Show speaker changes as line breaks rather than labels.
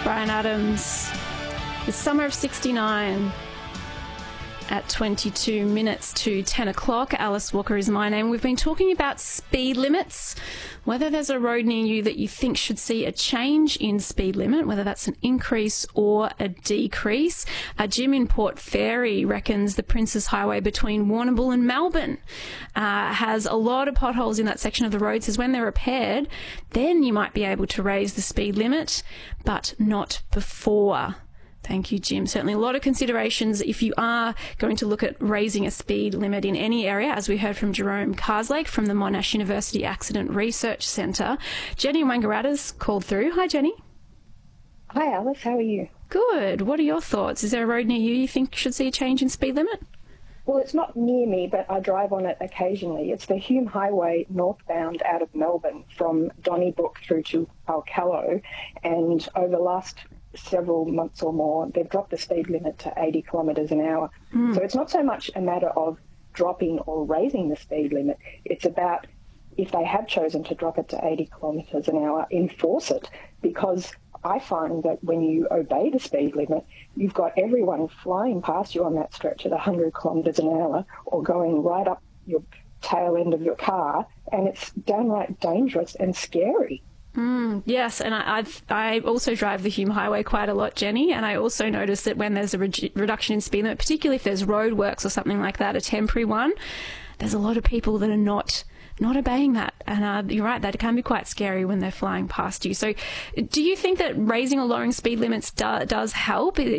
Bryan Adams, the summer of 69. At 22 minutes to 10 o'clock, Alice Walker is my name. We've been talking about speed limits, whether there's a road near you that you think should see a change in speed limit, whether that's an increase or a decrease. Jim in Port Fairy reckons the Princes Highway between Warrnambool and Melbourne has a lot of potholes in that section of the road. Says when they're repaired, then you might be able to raise the speed limit, but not before. Thank you, Jim. Certainly a lot of considerations if you are going to look at raising a speed limit in any area, as we heard from Jerome Carslake from the Monash University Accident Research Centre. Jenny Wangaratta's called through. Hi, Jenny.
Hi, Alice. How are you?
Good. What are your thoughts? Is there a road near you think should see a change in speed limit?
Well, it's not near me, but I drive on it occasionally. It's the Hume Highway northbound out of Melbourne from Donnybrook through to Alcallo, and over the last several months or more, they've dropped the speed limit to 80 kilometres an hour. So it's not so much a matter of dropping or raising the speed limit. It's about, if they have chosen to drop it to 80 kilometres an hour, enforce it, because I find that when you obey the speed limit, you've got everyone flying past you on that stretch at 100 kilometres an hour or going right up your tail end of your car, and it's downright dangerous and scary.
Yes, and I also drive the Hume Highway quite a lot, Jenny, and I also notice that when there's a reduction in speed limit, particularly if there's roadworks or something like that, a temporary one, there's a lot of people that are not obeying that. And you're right, that can be quite scary when they're flying past you. So do you think that raising or lowering speed limits does help?